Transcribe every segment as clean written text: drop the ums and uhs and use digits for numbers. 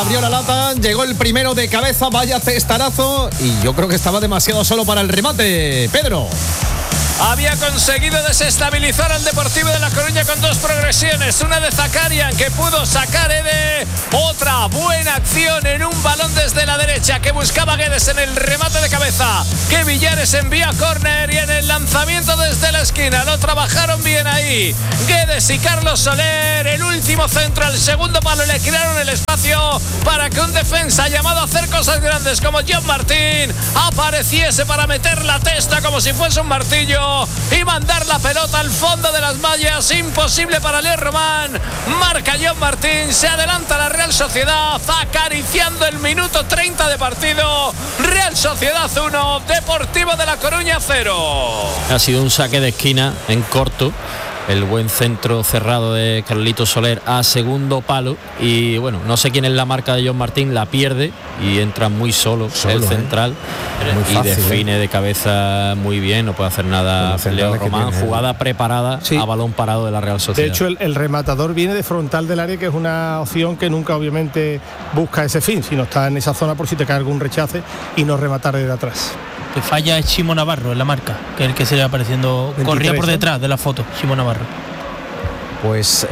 Abrió la lata, llegó el primero de cabeza, vaya testarazo, y yo creo que estaba demasiado solo para el remate. Pedro. Había conseguido desestabilizar al Deportivo de La Coruña con dos progresiones, una de Zakarian que pudo sacar de otra buena acción en un balón desde la derecha que buscaba Guedes en el remate de cabeza, que Villares envía a córner, y en el lanzamiento desde la esquina lo trabajaron bien ahí Guedes y Carlos Soler. El último centro al segundo palo, le crearon el espacio para que un defensa llamado a hacer cosas grandes como John Martín apareciese para meter la testa como si fuese un martillo y mandar la pelota al fondo de las mallas. Imposible para Leo Román. Marca John Martín, se adelanta la Real Sociedad, acariciando el minuto 30 de partido. Real Sociedad 1, Deportivo de La Coruña 0. Ha sido un saque de esquina en corto, el buen centro cerrado de Carlito Soler a segundo palo, y bueno, no sé quién es la marca de John Martín, la pierde y entra muy solo el central, y fácil, define de cabeza muy bien, no puede hacer nada Leo Román. Jugada preparada, sí, a balón parado de la Real Sociedad. De hecho, el rematador viene de frontal del área, que es una opción que nunca obviamente busca ese fin, sino está en esa zona por si te cae algún rechace y no rematar desde atrás. Que falla es Chimo Navarro en la marca, que es el que se le va apareciendo, 23, corría por detrás de la foto, Chimo Navarro. Pues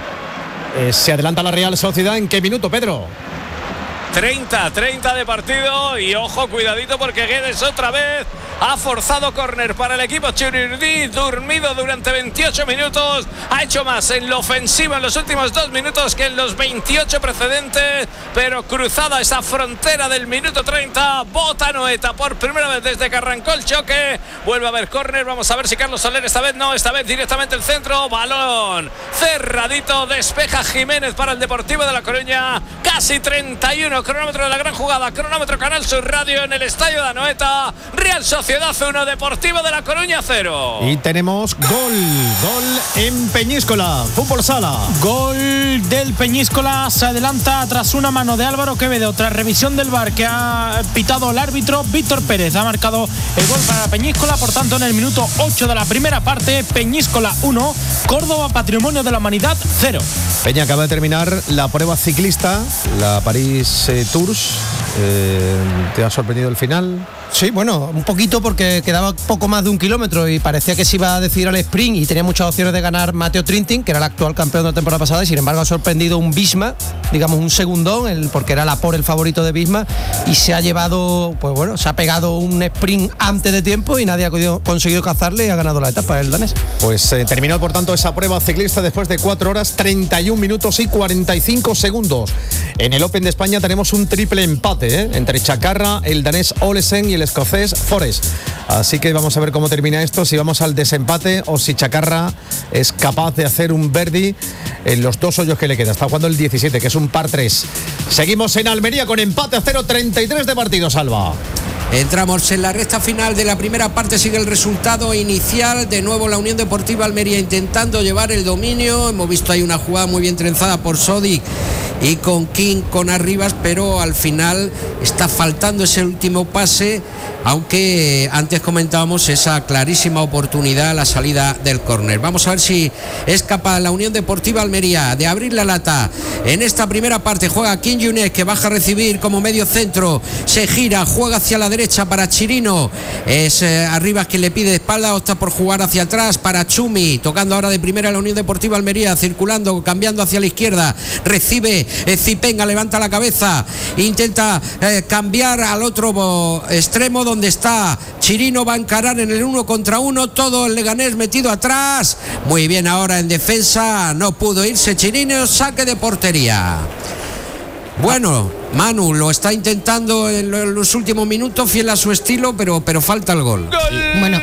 se adelanta la Real Sociedad. ¿En qué minuto, Pedro? 30 de partido, y ojo, cuidadito, porque Guedes otra vez ha forzado córner para el equipo Churiurdí, dormido durante 28 minutos, ha hecho más en lo ofensivo en los últimos 2 minutos que en los 28 precedentes, pero cruzada esa frontera del minuto 30, bota Noeta por primera vez desde que arrancó el choque, vuelve a haber córner, vamos a ver si Carlos Soler esta vez no, esta vez directamente el centro, balón cerradito, despeja Jiménez para el Deportivo de La Coruña, casi 31, cronómetro de la gran jugada, cronómetro Canal Sur Radio en el estadio de Anoeta. Real Sociedad 1, Deportivo de La Coruña 0. Y tenemos gol en Peñíscola, fútbol sala. Gol del Peñíscola, se adelanta tras una mano de Álvaro Quevedo, tras revisión del VAR que ha pitado el árbitro Víctor Pérez. Ha marcado el gol para Peñíscola, por tanto en el minuto 8 de la primera parte, Peñíscola 1, Córdoba Patrimonio de la Humanidad 0. Peña acaba de terminar la prueba ciclista, la París Tours. ¿Te ha sorprendido el final? Sí, bueno, un poquito, porque quedaba poco más de 1 kilómetro y parecía que se iba a decidir al sprint y tenía muchas opciones de ganar Matteo Trentin, que era el actual campeón de la temporada pasada, y sin embargo ha sorprendido un Visma, digamos un segundón, porque era el favorito de Visma, y se ha llevado, pues bueno, se ha pegado un sprint antes de tiempo y nadie ha conseguido cazarle y ha ganado la etapa el danés. Pues terminó por tanto esa prueba ciclista después de 4 horas, 31 minutos y 45 segundos. En el Open de España tenemos un triple empate entre Chacarra, el danés Olesen y el escocés Forest. Así que vamos a ver cómo termina esto, si vamos al desempate o si Chacarra es capaz de hacer un birdie en los 2 hoyos que le queda. Está jugando el 17, que es un par 3. Seguimos en Almería con empate a 0, 33 de partido, Salva. Entramos en la recta final de la primera parte, sigue el resultado inicial. De nuevo la Unión Deportiva Almería intentando llevar el dominio. Hemos visto ahí una jugada muy bien trenzada por Sodic y con King, con Arribas, pero al final está faltando ese último pase, aunque antes comentábamos esa clarísima oportunidad a la salida del córner. Vamos a ver si es capaz la Unión Deportiva Almería de abrir la lata en esta primera parte. Juega King Yunes, que baja a recibir como medio centro, se gira, juega hacia la derecha para Chirino, es Arribas quien le pide de espalda, opta por jugar hacia atrás para Chumi, tocando ahora de primera la Unión Deportiva Almería, circulando, cambiando hacia la izquierda, recibe Zipenga, levanta la cabeza, intenta cambiar al otro extremo donde está Chirino, va a encarar en el 1 contra 1, todo el Leganés metido atrás, muy bien ahora en defensa, no pudo irse Chirino, saque de portería. Bueno, Manu lo está intentando en los últimos minutos, fiel a su estilo, pero falta el gol. Bueno,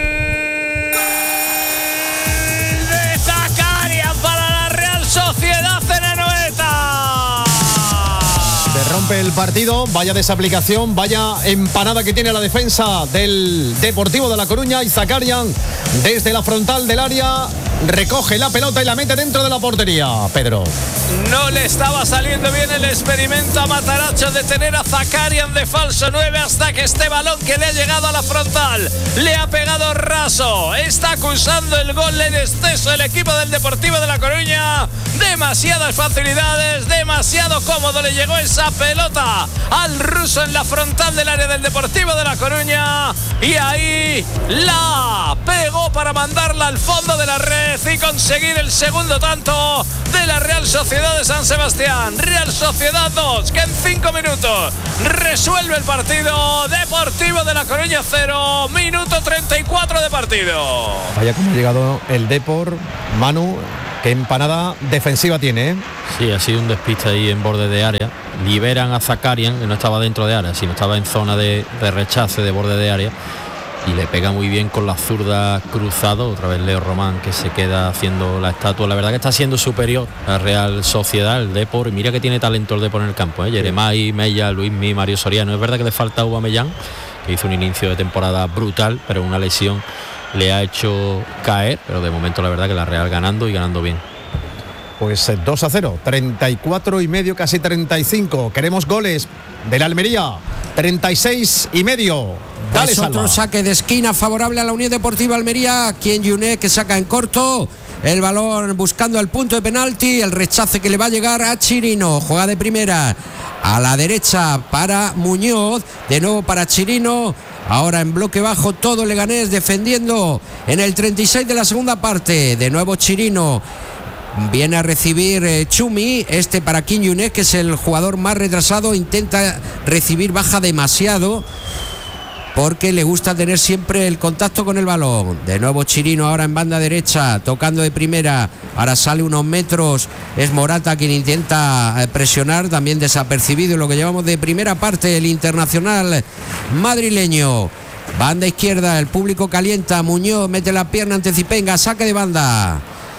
de Zakarian para la Real Sociedad en Anoeta. Se rompe el partido, vaya desaplicación, vaya empanada que tiene la defensa del Deportivo de La Coruña, y Zakarian desde la frontal del área recoge la pelota y la mete dentro de la portería. Pedro. No le estaba saliendo bien el experimento a Matarazzo de tener a Zakarian de falso 9 hasta que este balón que le ha llegado a la frontal le ha pegado raso. Está acusando el gol en exceso el equipo del Deportivo de La Coruña. Demasiadas facilidades, demasiado cómodo le llegó esa pelota al ruso en la frontal del área del Deportivo de La Coruña y ahí la pegó para mandarla al fondo de la red y conseguir el segundo tanto de la Real Sociedad de San Sebastián. Real Sociedad 2, que en 5 minutos resuelve el partido. Deportivo de La Coruña 0, minuto 34 de partido. Vaya como ha llegado el Depor, Manu. Qué empanada defensiva tiene, ¿eh? Sí, ha sido un despiste ahí en borde de área. Liberan a Zakarian, que no estaba dentro de área, sino estaba en zona de rechace, de borde de área. Y le pega muy bien con la zurda cruzado. Otra vez Leo Román, que se queda haciendo la estatua. La verdad que está siendo superior a Real Sociedad, el Depor. Y mira que tiene talento el Depor en el campo, ¿eh? Jeremai, Mella, Luismi, Mario Soriano. Es verdad que le falta Aubameyang, que hizo un inicio de temporada brutal, pero una lesión le ha hecho caer. Pero de momento la verdad que la Real ganando y ganando bien. Pues 2-0, 34 y medio, casi 35. Queremos goles del Almería, 36 y medio. Dale, es otro saque de esquina favorable a la Unión Deportiva Almería. Quien Yuné, que saca en corto el balón buscando el punto de penalti. El rechace que le va a llegar a Chirino. Juega de primera a la derecha para Muñoz. De nuevo para Chirino. Ahora en bloque bajo todo Leganés defendiendo en el 36 de la segunda parte. De nuevo Chirino. Viene a recibir Chumi, para Kim Yuné, que es el jugador más retrasado. Intenta recibir, baja demasiado porque le gusta tener siempre el contacto con el balón. De nuevo Chirino ahora en banda derecha, tocando de primera. Ahora sale unos metros, es Morata quien intenta presionar, también desapercibido en lo que llevamos de primera parte el internacional madrileño. Banda izquierda, el público calienta. Muñoz mete la pierna ante Zipenga, saque de banda.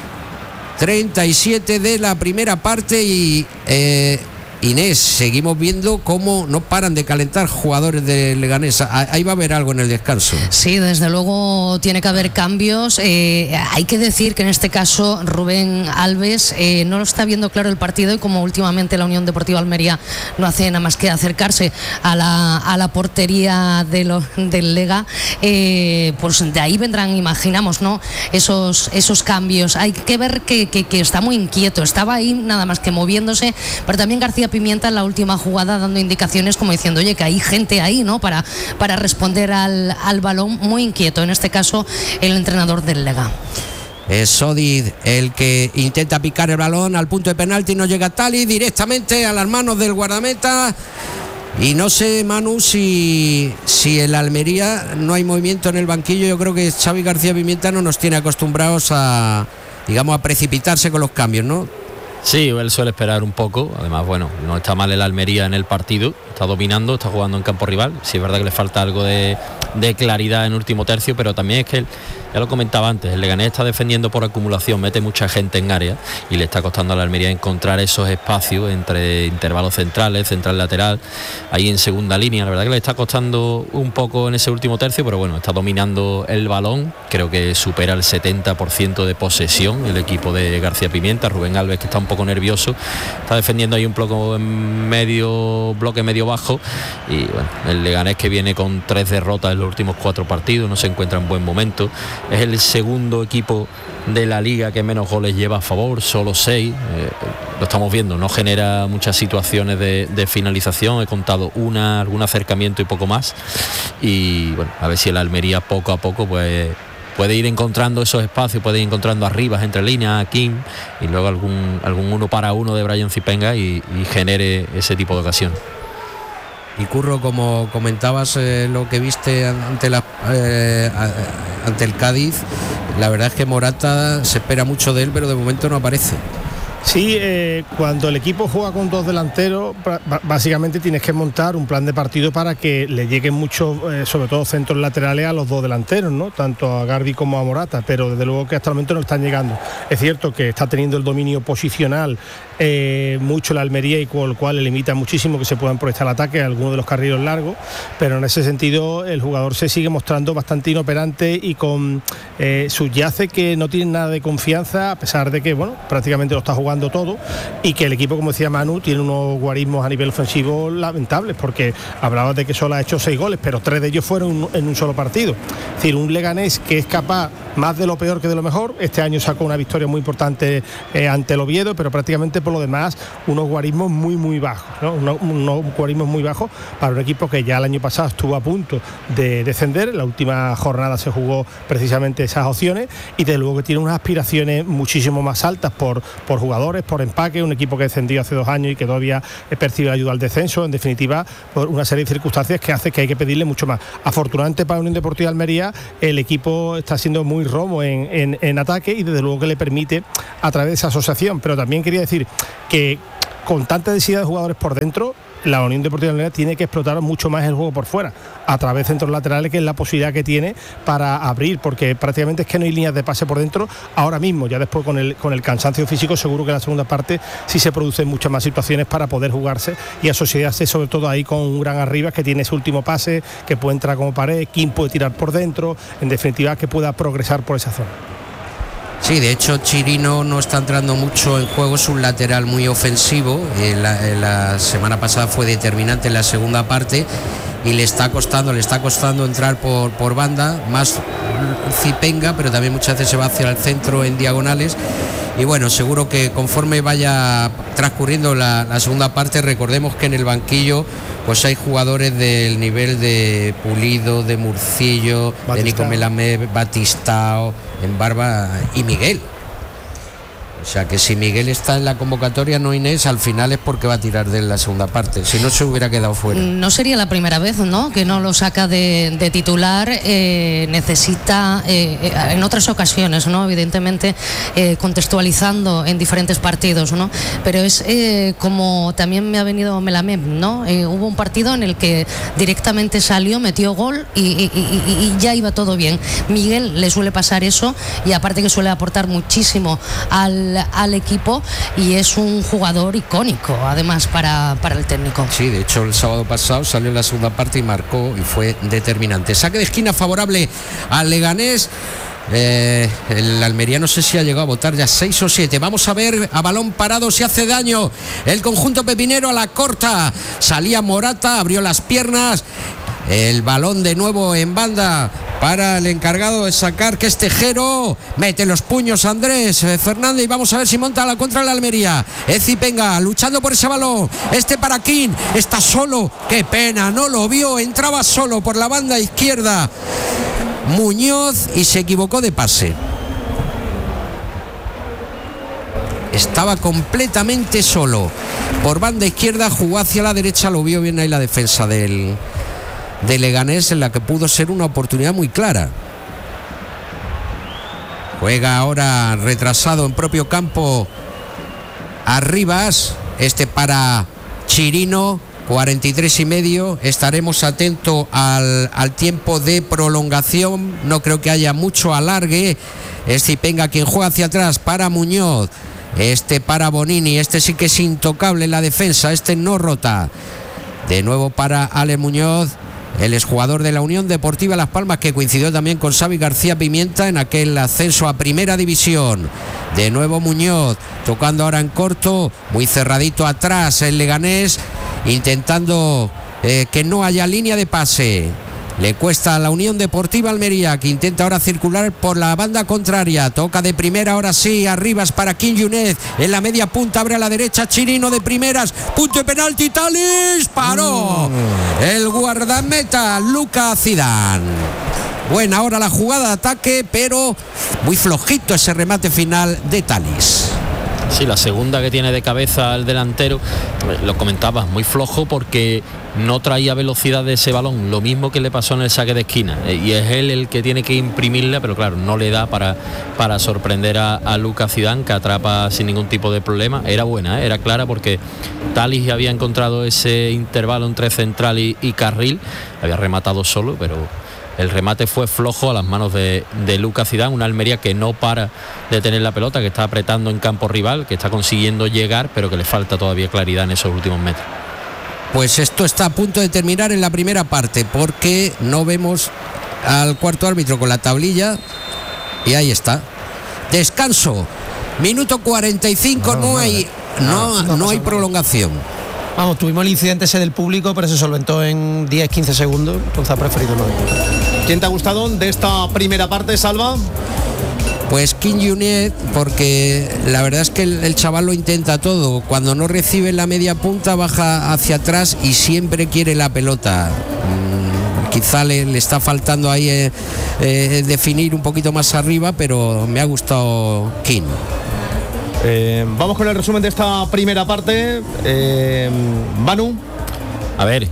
37 de la primera parte y Inés, seguimos viendo cómo no paran de calentar jugadores de Leganés. Ahí va a haber algo en el descanso. Sí, desde luego tiene que haber cambios. Hay que decir que en este caso Rubén Alves no lo está viendo claro el partido, y como últimamente la Unión Deportiva Almería no hace nada más que acercarse a la portería del Lega, pues de ahí vendrán, imaginamos, ¿no?, esos cambios. Hay que ver que está muy inquieto, estaba ahí nada más que moviéndose, pero también García Pimienta en la última jugada dando indicaciones como diciendo, oye, que hay gente ahí, ¿no?, para responder al balón. Muy inquieto en este caso el entrenador del Lega. Es Sodid el que intenta picar el balón al punto de penalti, no llega Tali, directamente a las manos del guardameta. Y no sé, Manu, si el Almería no hay movimiento en el banquillo. Yo creo que Xavi García Pimienta no nos tiene acostumbrados a precipitarse con los cambios, ¿no? Sí, él suele esperar un poco. Además, bueno, no está mal el Almería en el partido, está dominando, está jugando en campo rival. Sí, es verdad que le falta algo de claridad en último tercio, pero también es que ya lo comentaba antes, el Leganés está defendiendo por acumulación, mete mucha gente en área y le está costando a la Almería encontrar esos espacios entre intervalos centrales, central lateral, ahí en segunda línea. La verdad que le está costando un poco en ese último tercio, pero bueno, está dominando el balón. Creo que supera el 70% de posesión el equipo de García Pimienta. Rubén Alves, que está un poco nervioso, está defendiendo ahí un bloque medio bajo, y bueno, el Leganés, que viene con 3 derrotas en los últimos 4 partidos, no se encuentra en buen momento. Es el segundo equipo de la liga que menos goles lleva a favor, solo 6. Lo estamos viendo, no genera muchas situaciones de finalización. He contado algún acercamiento y poco más. Y bueno, a ver si el Almería poco a poco pues puede ir encontrando esos espacios, puede ir encontrando arribas entre líneas a Kim, y luego algún 1 para 1 de Brian Zipenga y genere ese tipo de ocasión. Y Curro, como comentabas, lo que viste ante el Cádiz, la verdad es que Morata se espera mucho de él, pero de momento no aparece. Sí, cuando el equipo juega con dos delanteros, básicamente tienes que montar un plan de partido para que le lleguen mucho, sobre todo centros laterales, a los dos delanteros, ¿no? Tanto a Garbi como a Morata, pero desde luego que hasta el momento no están llegando. Es cierto que está teniendo el dominio posicional mucho la Almería, y con lo cual le limita muchísimo que se puedan proyectar al ataque a algunos de los carriles largos, pero en ese sentido el jugador se sigue mostrando bastante inoperante y con subyace que no tiene nada de confianza, a pesar de que, bueno, prácticamente lo está jugando todo, y que el equipo, como decía Manu, tiene unos guarismos a nivel ofensivo lamentables, porque hablaba de que solo ha hecho 6 goles, pero 3 de ellos fueron en un solo partido. Es decir, un Leganés que es capaz más de lo peor que de lo mejor. Este año sacó una victoria muy importante ante el Oviedo, pero prácticamente por lo demás unos guarismos muy bajos, ¿no? Unos guarismos muy bajos para un equipo que ya el año pasado estuvo a punto de descender. En la última jornada se jugó precisamente esas opciones, y desde luego que tiene unas aspiraciones muchísimo más altas por jugadores, por empaque. Un equipo que descendió hace 2 años y que todavía percibe ayuda al descenso. En definitiva, por una serie de circunstancias que hace que hay que pedirle mucho más. Afortunadamente para Unión Deportiva Almería, el equipo está siendo muy romo en ataque, y desde luego que le permite a través de esa asociación. Pero también quería decir que con tanta densidad de jugadores por dentro, la Unión Deportiva Almería tiene que explotar mucho más el juego por fuera, a través de centros laterales, que es la posibilidad que tiene para abrir, porque prácticamente es que no hay líneas de pase por dentro ahora mismo. Ya después con el cansancio físico, seguro que en la segunda parte sí se producen muchas más situaciones para poder jugarse y asociarse, sobre todo ahí con un gran arriba que tiene ese último pase, que puede entrar como pared, Kim puede tirar por dentro, en definitiva que pueda progresar por esa zona. Sí, de hecho Chirino no está entrando mucho en juego, es un lateral muy ofensivo. La semana pasada fue determinante en la segunda parte y le está costando entrar por banda, más Zipenga, pero también muchas veces se va hacia el centro en diagonales. Y bueno, seguro que conforme vaya transcurriendo la segunda parte, recordemos que en el banquillo pues hay jugadores del nivel de Pulido, de Murcillo, Batistao, de Nico Melamed, Batistao, Embarba y Miguel. O sea que si Miguel está en la convocatoria, no Inés, al final es porque va a tirar de la segunda parte, si no se hubiera quedado fuera. No sería la primera vez, ¿no?, que no lo saca de titular. Necesita en otras ocasiones, ¿no?, evidentemente contextualizando en diferentes partidos, ¿no?, pero es como también me ha venido Melamed, ¿no? Hubo un partido en el que directamente salió, metió gol y ya iba todo bien. Miguel le suele pasar eso, y aparte que suele aportar muchísimo al equipo, y es un jugador icónico además para el técnico. Sí, de hecho el sábado pasado salió en la segunda parte y marcó y fue determinante. Saque de esquina favorable al Leganés. El Almería no sé si ha llegado a votar ya 6 o 7. Vamos a ver, a balón parado se hace daño el conjunto pepinero, a la corta salía Morata, abrió las piernas. El balón de nuevo en banda para el encargado de sacar, que es Tejero. Mete los puños Andrés Fernández, y vamos a ver si monta la contra la Almería. Zipenga luchando por ese balón. Para King, está solo. Qué pena, no lo vio. Entraba solo por la banda izquierda Muñoz y se equivocó de pase. Estaba completamente solo por banda izquierda, jugó hacia la derecha, lo vio bien ahí la defensa de Leganés, en la que pudo ser una oportunidad muy clara. Juega ahora retrasado en propio campo Arribas, para Chirino, 43,5. Estaremos atentos al tiempo de prolongación, no creo que haya mucho alargue. Zipenga quien juega hacia atrás para Muñoz, para Bonini, sí que es intocable en la defensa, no rota. De nuevo para Ale Muñoz, el exjugador de la Unión Deportiva Las Palmas, que coincidió también con Xavi García Pimienta en aquel ascenso a Primera División. De nuevo Muñoz, tocando ahora en corto, muy cerradito atrás el Leganés, intentando que no haya línea de pase. Le cuesta a la Unión Deportiva Almería, que intenta ahora circular por la banda contraria. Toca de primera, ahora sí, Arribas para King Yunez. En la media punta abre a la derecha Chirino de primeras. Punto de penalti, Talis. Paró el guardameta Luka Zidane. Buena ahora la jugada de ataque, pero muy flojito ese remate final de Talis. Sí, la segunda que tiene de cabeza el delantero, lo comentabas, muy flojo porque no traía velocidad de ese balón, lo mismo que le pasó en el saque de esquina, y es él el que tiene que imprimirla, pero claro, no le da para sorprender a Lucas Zidane, que atrapa sin ningún tipo de problema. Era buena, era clara, porque Talis había encontrado ese intervalo entre central y carril, había rematado solo, pero el remate fue flojo a las manos de Lucas Zidane, una Almería que no para de tener la pelota, que está apretando en campo rival, que está consiguiendo llegar, pero que le falta todavía claridad en esos últimos metros. Pues esto está a punto de terminar en la primera parte, porque no vemos al cuarto árbitro con la tablilla, y ahí está. Descanso, minuto 45, no hay prolongación. Vamos, tuvimos el incidente ese del público, pero se solventó en 10-15 segundos, entonces ha preferido no. ¿Quién te ha gustado de esta primera parte, Salva? Pues King Junyent, porque la verdad es que el chaval lo intenta todo. Cuando no recibe la media punta, baja hacia atrás y siempre quiere la pelota. Quizá le está faltando ahí definir un poquito más arriba, pero me ha gustado King. Vamos con el resumen de esta primera parte. Manu. A ver,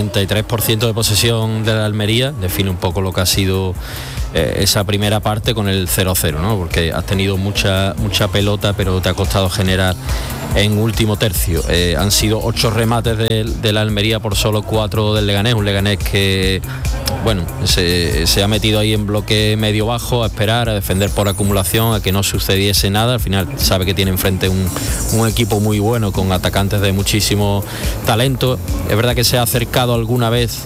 73% de posesión de la Almería, define un poco lo que ha sido esa primera parte con el 0-0, ¿no? Porque has tenido mucha pelota, pero te ha costado generar en último tercio. Han sido 8 remates de la Almería por solo 4 del Leganés, un Leganés que, bueno, se ha metido ahí en bloque medio bajo a esperar, a defender por acumulación, a que no sucediese nada. Al final sabe que tiene enfrente un equipo muy bueno, con atacantes de muchísimo talento. Es verdad que se ha acercado alguna vez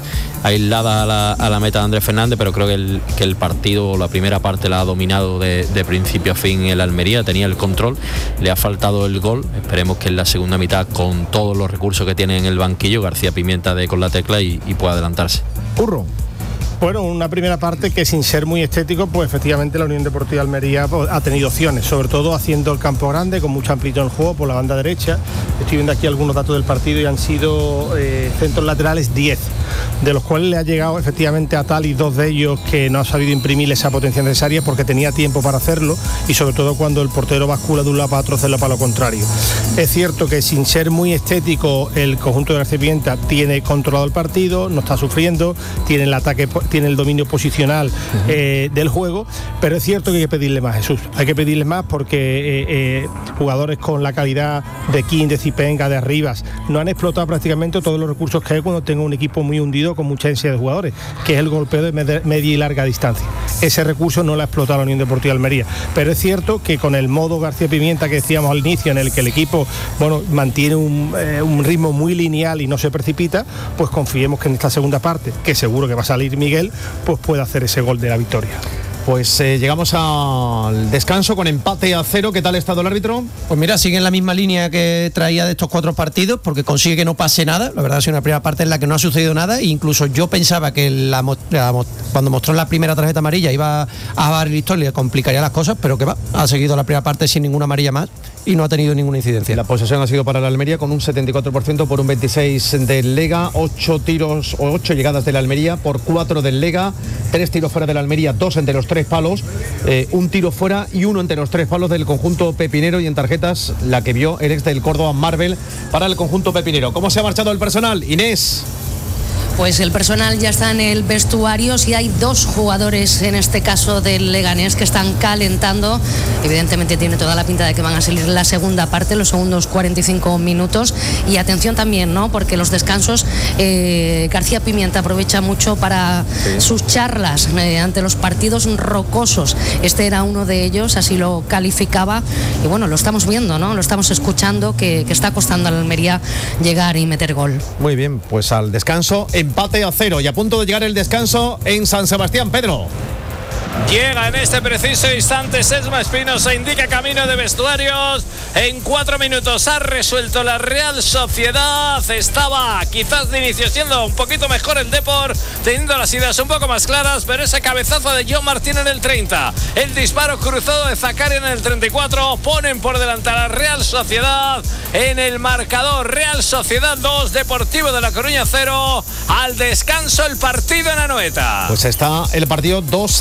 aislada a la meta de Andrés Fernández, pero creo que el partido, la primera parte, la ha dominado de principio a fin el Almería, tenía el control, le ha faltado el gol. Esperemos que en la segunda mitad, con todos los recursos que tiene en el banquillo, García Pimienta dé con la tecla y pueda adelantarse. Curro. Bueno, una primera parte que, sin ser muy estético, pues efectivamente la Unión Deportiva Almería ha tenido opciones, sobre todo haciendo el campo grande, con mucha amplitud en juego por la banda derecha. Estoy viendo aquí algunos datos del partido y han sido centros laterales 10, de los cuales le ha llegado efectivamente a Talis 2 de ellos, que no ha sabido imprimir esa potencia necesaria porque tenía tiempo para hacerlo, y sobre todo cuando el portero bascula de un lado para otro, hacerlo para lo contrario. Es cierto que, sin ser muy estético, el conjunto de García Pimienta tiene controlado el partido, no está sufriendo, tiene el ataque, tiene el dominio posicional del juego, pero es cierto que hay que pedirle más, Jesús. Hay que pedirle más porque jugadores con la calidad de King, de Zipenga, de Arribas, no han explotado prácticamente todos los recursos que hay cuando tenga un equipo muy hundido con mucha densidad de jugadores, que es el golpeo de media y larga distancia. Ese recurso no lo ha explotado la Unión Deportiva Almería, pero es cierto que con el modo García Pimienta que decíamos al inicio, en el que el equipo, bueno, mantiene un ritmo muy lineal y no se precipita, pues confiemos que en esta segunda parte, que seguro que va a salir Miguel, pues puede hacer ese gol de la victoria. Pues llegamos al descanso con empate a 0. ¿Qué tal ha estado el árbitro? Pues mira, sigue en la misma línea que traía de estos 4 partidos, porque consigue que no pase nada. La verdad ha sido una primera parte en la que no ha sucedido nada, e incluso yo pensaba que cuando mostró la primera tarjeta amarilla iba a dar la historia, complicaría las cosas, pero que va, ha seguido la primera parte sin ninguna amarilla más y no ha tenido ninguna incidencia. La posesión ha sido para la Almería con un 74% por un 26% del Lega, 8 llegadas de la Almería por 4 del Lega, 3 tiros fuera de la Almería, 2 entre los 3 palos, un tiro fuera y 1 entre los 3 palos del conjunto pepinero, y en tarjetas la que vio el ex del Córdoba, Marvel, para el conjunto pepinero. ¿Cómo se ha marchado el personal, Inés? Pues el personal ya está en el vestuario. Si hay 2 jugadores, en este caso del Leganés, que están calentando. Evidentemente tiene toda la pinta de que van a salir en la segunda parte, los segundos 45 minutos. Y atención también, ¿no? Porque los descansos, García Pimienta aprovecha mucho para sus charlas ante los partidos rocosos. Este era uno de ellos, así lo calificaba. Y bueno, lo estamos viendo, ¿no? Lo estamos escuchando, que está costando a la Almería llegar y meter gol. Muy bien, pues al descanso, empate a 0, y a punto de llegar el descanso en San Sebastián. Pedro. Llega en este preciso instante Sesma Espinosa, indica camino de vestuarios. En 4 minutos ha resuelto la Real Sociedad. Estaba quizás de inicio siendo un poquito mejor el Depor, teniendo las ideas un poco más claras, pero ese cabezazo de John Martín en el 30, el disparo cruzado de Zakarian en el 34, ponen por delante a la Real Sociedad en el marcador. Real Sociedad 2, Deportivo de La Coruña 0. Al descanso el partido en Anoeta. Pues está el partido 2-0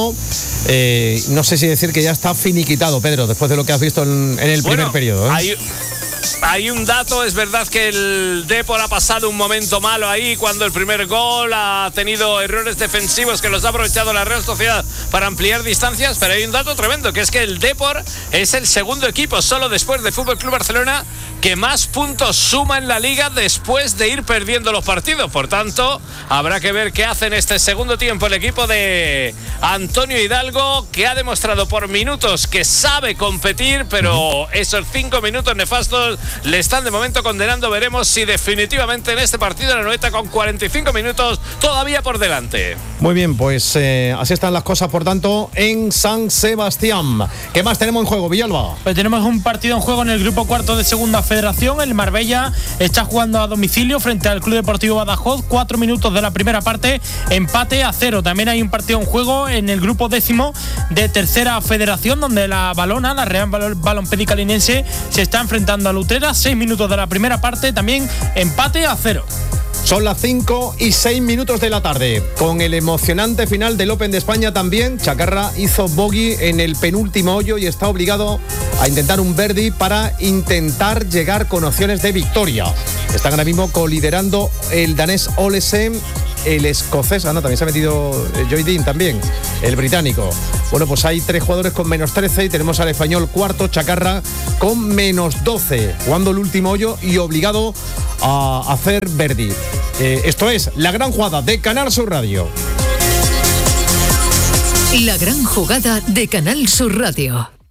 tanto, no sé si decir que ya está finiquitado, Pedro, después de lo que has visto en el primer periodo. Hay un dato, es verdad que el Depor ha pasado un momento malo ahí cuando el primer gol ha tenido errores defensivos que los ha aprovechado la Real Sociedad para ampliar distancias, pero hay un dato tremendo, que es que el Depor es el segundo equipo, solo después de Fútbol Club Barcelona, que más puntos suma en la liga después de ir perdiendo los partidos. Por tanto, habrá que ver qué hace en este segundo tiempo el equipo de Antonio Hidalgo, que ha demostrado por minutos que sabe competir, pero esos 5 minutos nefastos le están de momento condenando. Veremos si definitivamente en este partido la Anoeta, con 45 minutos todavía por delante. Muy bien, pues así están las cosas, por tanto, en San Sebastián. ¿Qué más tenemos en juego, Villalba? Pues tenemos un partido en juego en el grupo cuarto de Segunda Federación. El Marbella está jugando a domicilio frente al Club Deportivo Badajoz. 4 minutos de la primera parte, empate a 0. También hay un partido en juego en el grupo décimo de Tercera Federación, donde la Balona, la Real Balompédica Linense, se está enfrentando a Lutrera. 6 minutos de la primera parte, también empate a 0. Son las 5:06 de la tarde. Con el emocionante final del Open de España también, Chacarra hizo bogey en el penúltimo hoyo y está obligado a intentar un birdie para intentar llegar con opciones de victoria. Están ahora mismo coliderando el danés Olesen, el escocés, también se ha metido Joy Dean también, el británico. Bueno, pues hay 3 jugadores con -13 y tenemos al español cuarto, Chacarra, con -12, jugando el último hoyo y obligado a hacer birdie. Esto es La Gran Jugada de Canal Sur Radio. La Gran Jugada de Canal Sur Radio.